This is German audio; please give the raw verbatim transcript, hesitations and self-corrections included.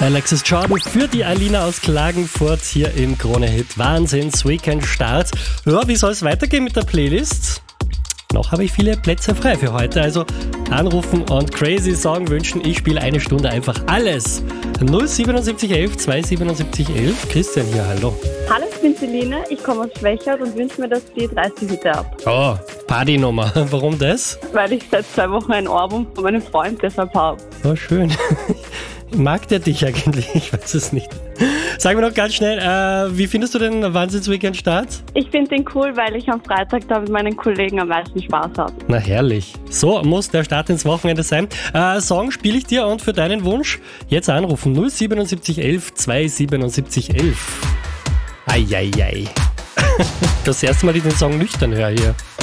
Alexis Jordan für die Alina aus Klagenfurt hier im Krone-Hit Wahnsinns Weekend Start. Ja, wie soll es weitergehen mit der Playlist? Noch habe ich viele Plätze frei für heute, also anrufen und Crazy Song wünschen. Ich spiele eine Stunde einfach alles. null siebenundsiebzig elf zweihundertsiebenundsiebzig elf. Christian hier, hallo. Hallo, ich bin Celine, ich komme aus Schwächert und wünsche mir das die dreißig Hütte ab. Oh, Partynummer. Warum das? Weil ich seit zwei Wochen ein Album von meinem Freund deshalb habe. Oh, schön. Mag der dich eigentlich? Ich weiß es nicht. Sag mir noch ganz schnell, äh, wie findest du den Wahnsinns-Weekend-Start? Ich finde den cool, weil ich am Freitag da mit meinen Kollegen am meisten Spaß habe. Na herrlich. So muss der Start ins Wochenende sein. Äh, Song spiele ich dir und für deinen Wunsch jetzt anrufen. null siebenundsiebzig elf zweihundertsiebenundsiebzig elf. Eieiei. Das erste Mal, dass ich den Song nüchtern höre hier.